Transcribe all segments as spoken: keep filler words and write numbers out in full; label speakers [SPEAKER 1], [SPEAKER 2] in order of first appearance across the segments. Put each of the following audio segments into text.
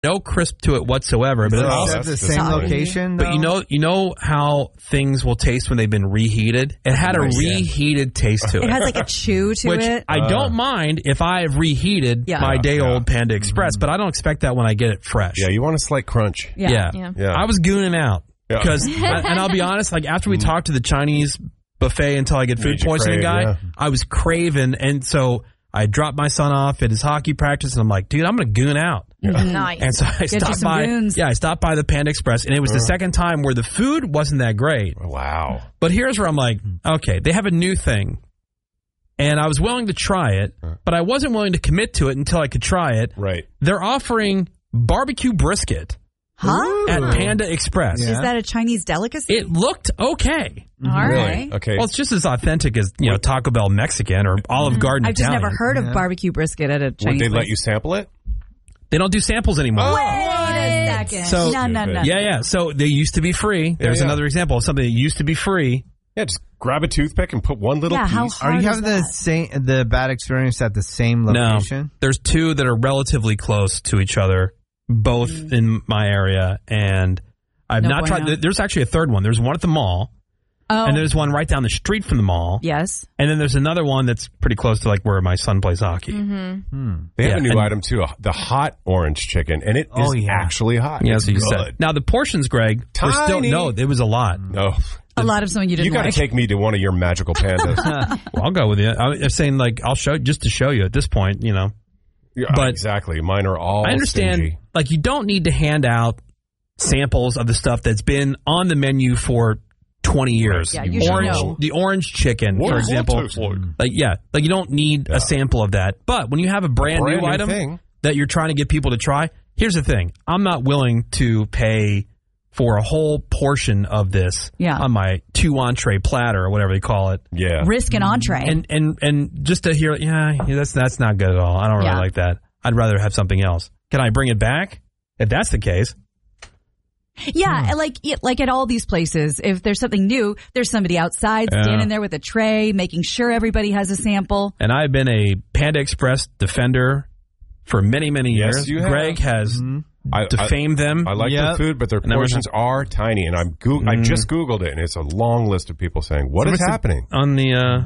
[SPEAKER 1] no crisp to it whatsoever. But
[SPEAKER 2] Is
[SPEAKER 1] it
[SPEAKER 2] it
[SPEAKER 1] also,
[SPEAKER 2] at the same location, though?
[SPEAKER 1] But you know, you know how things will taste when they've been reheated. It had a
[SPEAKER 3] Oh, yeah.
[SPEAKER 1] reheated taste to it.
[SPEAKER 4] It has like a chew to
[SPEAKER 1] which
[SPEAKER 4] it.
[SPEAKER 1] I
[SPEAKER 3] Uh.
[SPEAKER 1] don't mind if I have reheated
[SPEAKER 4] Yeah.
[SPEAKER 1] my
[SPEAKER 3] Yeah,
[SPEAKER 1] day old
[SPEAKER 3] yeah.
[SPEAKER 1] Panda Express, but I don't expect that when I get it fresh.
[SPEAKER 3] Yeah, you want a slight crunch.
[SPEAKER 4] Yeah.
[SPEAKER 1] Yeah.
[SPEAKER 5] Yeah.
[SPEAKER 3] Yeah.
[SPEAKER 1] I was gooning out
[SPEAKER 3] Yeah.
[SPEAKER 1] because, and I'll be honest, like after we talked to the Chinese buffet until I get food
[SPEAKER 3] Made you
[SPEAKER 1] poisoning
[SPEAKER 3] crave,
[SPEAKER 1] guy,
[SPEAKER 3] yeah.
[SPEAKER 1] I was craving, and so I dropped my son off at his hockey practice, and I'm like, dude, I'm gonna goon out.
[SPEAKER 5] Nice.
[SPEAKER 1] And so I
[SPEAKER 4] you
[SPEAKER 1] stopped
[SPEAKER 4] some
[SPEAKER 1] by.
[SPEAKER 4] goons.
[SPEAKER 1] Yeah, I stopped by the Panda Express, and it was the second time where the food wasn't that great.
[SPEAKER 3] Wow.
[SPEAKER 1] But here's where I'm like, okay, they have a new thing, and I was willing to try it, but I wasn't willing to commit to it until I could try it.
[SPEAKER 3] Right.
[SPEAKER 1] They're offering barbecue brisket
[SPEAKER 4] Huh?
[SPEAKER 1] at Panda Express.
[SPEAKER 4] Is that a Chinese delicacy?
[SPEAKER 1] It looked okay.
[SPEAKER 4] All right.
[SPEAKER 3] Really? Okay.
[SPEAKER 1] Well, it's just as authentic as, you know, Taco Bell Mexican or Olive Garden
[SPEAKER 4] I've just
[SPEAKER 1] Italian.
[SPEAKER 4] never heard of barbecue brisket at a
[SPEAKER 3] Would
[SPEAKER 4] Chinese
[SPEAKER 3] they let
[SPEAKER 4] place.
[SPEAKER 3] you sample it?
[SPEAKER 1] They don't do samples anymore.
[SPEAKER 4] Wait a second.
[SPEAKER 1] So-
[SPEAKER 4] no, no, no.
[SPEAKER 1] Yeah, yeah. So they used to be free. There's
[SPEAKER 3] yeah.
[SPEAKER 1] another example of something that used to be free.
[SPEAKER 3] Yeah, just grab a toothpick and put one little
[SPEAKER 4] Yeah, how
[SPEAKER 3] piece.
[SPEAKER 4] hard
[SPEAKER 2] Are you
[SPEAKER 4] is
[SPEAKER 2] having the
[SPEAKER 4] that?
[SPEAKER 2] same the bad experience at the same location?
[SPEAKER 1] No. There's two that are relatively close to each other, both in my area, and I've
[SPEAKER 4] No
[SPEAKER 1] not
[SPEAKER 4] bueno.
[SPEAKER 1] tried. There's actually a third one. There's one at the mall,
[SPEAKER 4] Oh,
[SPEAKER 1] and there's one right down the street from the mall.
[SPEAKER 4] yes.
[SPEAKER 1] And then there's another one that's pretty close to like where my son plays hockey.
[SPEAKER 4] Mm-hmm.
[SPEAKER 3] They have
[SPEAKER 1] Yeah,
[SPEAKER 3] a new
[SPEAKER 1] and-
[SPEAKER 3] item too, the hot orange chicken, and it is
[SPEAKER 2] Oh, yeah.
[SPEAKER 3] actually hot.
[SPEAKER 1] Yeah,
[SPEAKER 3] it's
[SPEAKER 1] so you
[SPEAKER 3] good.
[SPEAKER 1] said. Now the portions, Greg, were still
[SPEAKER 3] Tiny.
[SPEAKER 1] no. It was a lot.
[SPEAKER 3] No,
[SPEAKER 4] A lot of someone you didn't
[SPEAKER 3] you got to
[SPEAKER 4] like.
[SPEAKER 3] take me to one of your magical pandas.
[SPEAKER 1] Well, I'll go with you. I'm saying like I'll show just to show you at this point. You know,
[SPEAKER 3] Yeah,
[SPEAKER 1] But-
[SPEAKER 3] exactly, mine are all.
[SPEAKER 1] I understand.
[SPEAKER 3] stingy.
[SPEAKER 1] Like you don't need to hand out samples of the stuff that's been on the menu for twenty years.
[SPEAKER 4] Yeah, you should
[SPEAKER 1] orange,
[SPEAKER 4] know.
[SPEAKER 1] the orange chicken,
[SPEAKER 3] What
[SPEAKER 1] for
[SPEAKER 3] does that
[SPEAKER 1] example.
[SPEAKER 3] taste like?
[SPEAKER 1] Like yeah, like you don't need a sample of that. But when you have a brand,
[SPEAKER 3] Brand
[SPEAKER 1] new
[SPEAKER 3] new
[SPEAKER 1] item
[SPEAKER 3] thing.
[SPEAKER 1] that you're trying to get people to try, here's the thing: I'm not willing to pay for a whole portion of this
[SPEAKER 4] Yeah.
[SPEAKER 1] on my two entree platter or whatever they call it.
[SPEAKER 3] Yeah,
[SPEAKER 4] Risk an entree.
[SPEAKER 1] And and and just to hear, yeah, yeah, that's that's not good at all. I don't really
[SPEAKER 4] Yeah.
[SPEAKER 1] like that. I'd rather have something else. Can I bring it back? If that's the case,
[SPEAKER 4] yeah, and like it- like at all these places, if there's something new, there's somebody outside
[SPEAKER 1] Yeah.
[SPEAKER 4] standing there with a tray, making sure everybody has a sample.
[SPEAKER 1] and I've been a Panda Express defender for many many
[SPEAKER 3] Yes,
[SPEAKER 1] years.
[SPEAKER 3] you have.
[SPEAKER 1] Greg has
[SPEAKER 3] I, I,
[SPEAKER 1] defamed them.
[SPEAKER 3] I like
[SPEAKER 2] Yep.
[SPEAKER 3] their food, but their
[SPEAKER 1] Never
[SPEAKER 3] portions are tiny. And I'm Goog- I just googled it, and it's a long list of people saying, "What is happening?"
[SPEAKER 1] on the uh,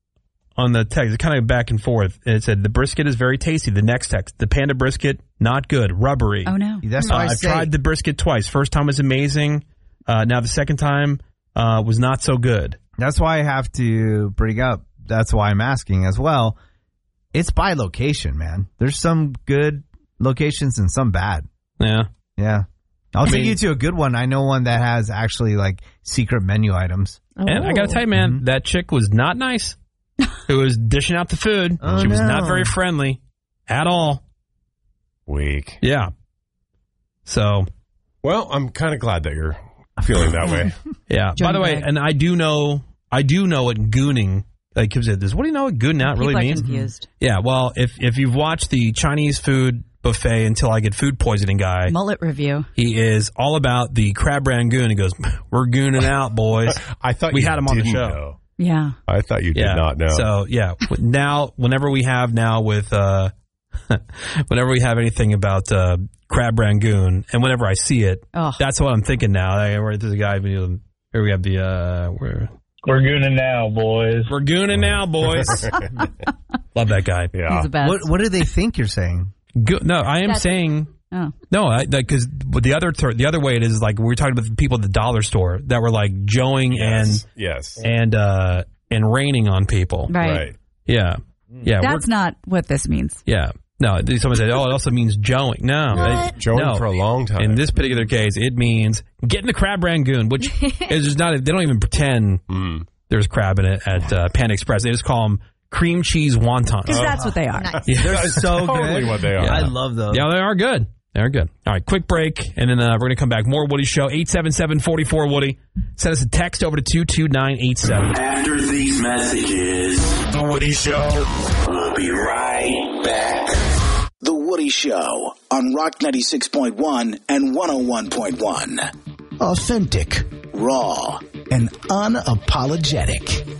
[SPEAKER 1] on the text, kind of back and forth. It said the brisket is very tasty. The next text, the Panda brisket, not good, rubbery.
[SPEAKER 4] Oh no.
[SPEAKER 2] That's
[SPEAKER 1] Uh,
[SPEAKER 2] why I
[SPEAKER 1] I've
[SPEAKER 2] say
[SPEAKER 1] tried the brisket twice. First time was amazing. Uh, now the second time uh, was not so good.
[SPEAKER 2] that's why I have to bring up. That's why I'm asking as well. It's by location, man. There's some good locations and some bad.
[SPEAKER 1] Yeah.
[SPEAKER 2] Yeah. I'll
[SPEAKER 1] I
[SPEAKER 2] take
[SPEAKER 1] mean-
[SPEAKER 2] you to a good one. I know one that has actually like secret menu items.
[SPEAKER 1] And I got to tell you, man, that chick was not nice. Who was dishing out the food.
[SPEAKER 2] Oh,
[SPEAKER 1] she was
[SPEAKER 2] no.
[SPEAKER 1] not very friendly at all.
[SPEAKER 3] Weak.
[SPEAKER 1] Yeah. So,
[SPEAKER 3] Well, I'm kind of glad that you're feeling that way.
[SPEAKER 1] yeah.
[SPEAKER 4] Johnny
[SPEAKER 1] By the way,
[SPEAKER 4] Greg.
[SPEAKER 1] and I do know, I do know what gooning, like, gives it this. What do you know what gooning out really
[SPEAKER 4] People are
[SPEAKER 1] means?
[SPEAKER 4] confused.
[SPEAKER 1] Yeah. Well, if, if you've watched the Chinese food buffet Until I Get Food Poisoning guy,
[SPEAKER 4] Mullet review.
[SPEAKER 1] he is all about the crab rangoon. He goes, we're gooning out, boys.
[SPEAKER 3] I thought
[SPEAKER 1] We
[SPEAKER 3] you
[SPEAKER 1] had him on the
[SPEAKER 3] didn't
[SPEAKER 1] show.
[SPEAKER 3] know.
[SPEAKER 4] Yeah.
[SPEAKER 3] I thought you did
[SPEAKER 1] Yeah.
[SPEAKER 3] not know.
[SPEAKER 1] So yeah, now whenever we have now with uh, whenever we have anything about uh, crab rangoon, and whenever I see it,
[SPEAKER 4] Oh.
[SPEAKER 1] that's what I'm thinking now. I, where there's a guy. Here we have the uh, we're
[SPEAKER 6] We're gooning now, boys.
[SPEAKER 1] we're gooning now, boys. Love that guy.
[SPEAKER 3] yeah.
[SPEAKER 4] He's the best.
[SPEAKER 2] What What do they think you're saying?
[SPEAKER 1] Go, no, I am
[SPEAKER 4] That's-
[SPEAKER 1] saying.
[SPEAKER 4] Oh.
[SPEAKER 1] No, because the other ter- the other way it is like we were talking about the people at the dollar store that were like joeing
[SPEAKER 3] Yes. Yes.
[SPEAKER 1] and and uh, and raining on people.
[SPEAKER 4] Right.
[SPEAKER 3] Right.
[SPEAKER 1] Yeah, yeah.
[SPEAKER 4] That's
[SPEAKER 1] we're-
[SPEAKER 4] not what this means.
[SPEAKER 1] Yeah. No, someone said, oh, it also means joeing. No.
[SPEAKER 4] What?
[SPEAKER 1] It-
[SPEAKER 3] Joeing
[SPEAKER 1] no.
[SPEAKER 3] for a long time.
[SPEAKER 1] In this particular case, it means getting the crab rangoon, which is just not, they don't even pretend
[SPEAKER 3] Mm.
[SPEAKER 1] there's crab in it at uh, Panda Express. They just call them cream cheese wontons.
[SPEAKER 4] Because that's what they are.
[SPEAKER 5] Nice.
[SPEAKER 1] Yeah.
[SPEAKER 2] They're so
[SPEAKER 3] Totally
[SPEAKER 2] good.
[SPEAKER 3] what they are.
[SPEAKER 1] Yeah.
[SPEAKER 2] I love those.
[SPEAKER 1] Yeah, they are good. They're good. All right, quick break, and then uh, we're going to come back. More Woody Show, eight seven seven, four four, Woody. Send us a text over to two two nine eight seven.
[SPEAKER 7] After these messages, The Woody Show. We'll be right back.
[SPEAKER 8] The Woody Show on Rock ninety-six point one and one oh one point one. Authentic, raw, and unapologetic.